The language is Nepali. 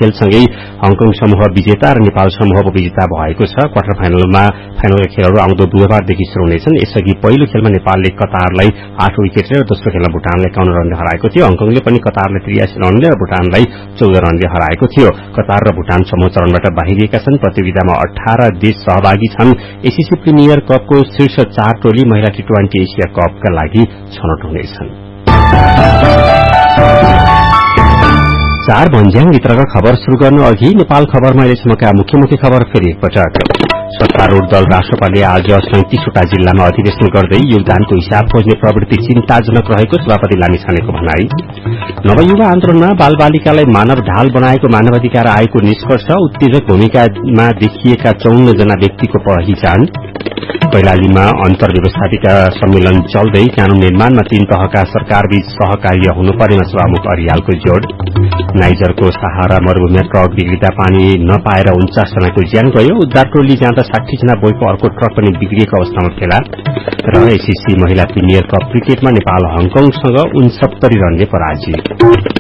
खेलसँगै हङकङ समूह विजेता र नेपाल समूह उपविजेता भएको छ। क्वार्टर फाइनलका खेलहरू आउँदो बुधबारदेखि शुरू हुनेछन्। यसअघि पहिलो खेलमा नेपालले कतारलाई 8 विकेटले र दोस्रो खेलमा भुटानलाई 51 रनले हराएको थियो। हङकङले पनि कतारलाई 83 रनले र भुटानलाई 14 रनले हराएको थियो। कतार र भुटान समूह चरणबाट बाहिरिएका छन्। प्रतियोगितामा 18 देश सहभागी छन्। एसीसी प्रिमियर कपको शीर्ष 4 टोली महिला टी20 एसिया कपका लागि छनौट हुनेछन्। 4 भन्ज्याङ भित्रका खबर शुरू गर्नु अघि नेपाल खबरमा अहिलेसम्मका मुख्य खबर फेरि एकपटक। सत्तारूढ़ दल राष्ट्रपाले आज 37वटा जिल्लामा अधिवेशन गर्दै योगदानको हिसाब खोज्ने प्रवृत्ति चिन्ताजनक रहेको सभापति लामिछानेको भनाई। नवयुवा आन्दोलनमा बालबालिकालाई मानव ढाल बनाएको मानवाधिकार आयोगको निष्कर्ष। उत्तेजक भूमिकामा देखिएका 54 जना व्यक्तिको पहिचान। कैलालीमा अन्तर व्यवस्थापिका सम्मेलन चल्दै कानून निर्माणमा 3 तहका सरकारबीच सहकार्य हुनुपर्नेमा सभामुख अरियालको जोड़। नाइजरको सहारा मरूभूमिमा ट्रक बिग्रिँदा पानी नपाएर 49 जनाको ज्यान गयो। उद्धार टोली जाँदा 60 जना बोकेको अर्को ट्रक पनि बिग्रिएको अवस्थामा फेला। र एसीसी महिला प्रिमियर कप क्रिकेटमा नेपाल हङकङसँग 69 रनले पराजित।